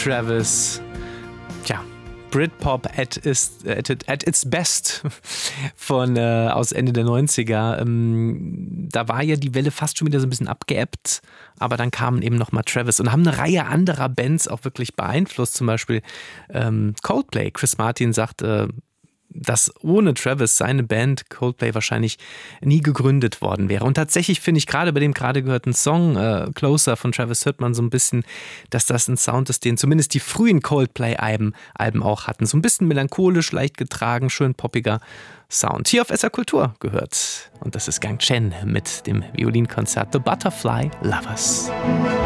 Travis. Tja, Britpop at its best aus Ende der 90er. Da war ja die Welle fast schon wieder so ein bisschen abgeebbt, aber dann kamen eben nochmal Travis und haben eine Reihe anderer Bands auch wirklich beeinflusst. Zum Beispiel Coldplay. Chris Martin sagt, dass ohne Travis seine Band Coldplay wahrscheinlich nie gegründet worden wäre. Und tatsächlich finde ich gerade bei dem gerade gehörten Song Closer von Travis hört man so ein bisschen, dass das ein Sound ist, den zumindest die frühen Coldplay-Alben auch hatten. So ein bisschen melancholisch, leicht getragen, schön poppiger Sound. Hier auf SR Kultur gehört. Und das ist Gang Chen mit dem Violinkonzert The Butterfly Lovers.